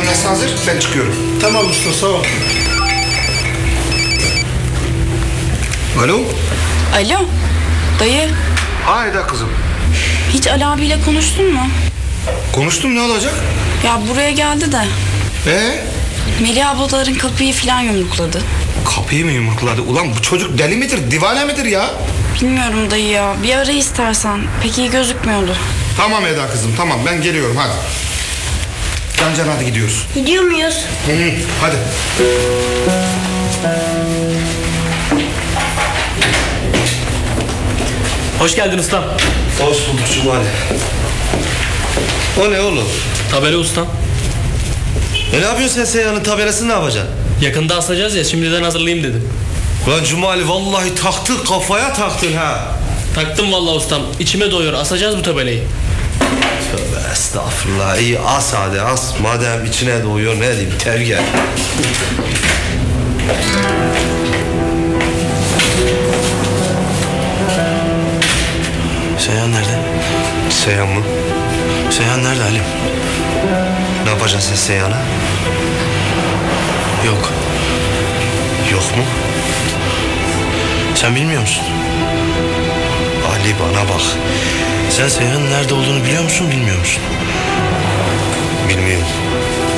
babaannesi hazır, ben çıkıyorum. Tamam usta, sağ ol. Alo? Alo, dayı. Hayda kızım. Hiç Ali abiyle konuştun mu? Konuştum, ne olacak? Ya buraya geldi de. Melih ablaların kapıyı falan yumrukladı. Kapıyı mı yumrukladı? Ulan bu çocuk deli midir, divane midir ya? Bilmiyorum dayı ya. Bir ara istersen. Pek iyi gözükmüyordu. Tamam Eda kızım, tamam ben geliyorum hadi. Can hadi gidiyoruz. Gidiyor muyuz? Hı, hadi. Hoş geldin ustam. Hoş bulduk Cumali. O ne oğlum? Tabela ustam. Ne yapıyorsun sen Seyhan'ın tabelasını ne yapacaksın? Yakında asacağız ya, şimdiden hazırlayayım dedim. Ulan Cumali vallahi taktın, kafaya taktın ha. Taktım vallahi ustam. İçime doyuyor. Asacağız bu tabelayı. Tövbe estağfurullah. İyi as hadi as. Madem içine doğuyor ne diyeyim, tergel. Seyhan nerede? Seyhan mı? Seyhan nerede Halim? Ne yapacaksın sen Seyhan'a? Yok. Yok mu? Sen bilmiyor musun? Ali bana bak. Sen Seyhan'ın nerede olduğunu biliyor musun, bilmiyor musun? Bilmiyorum.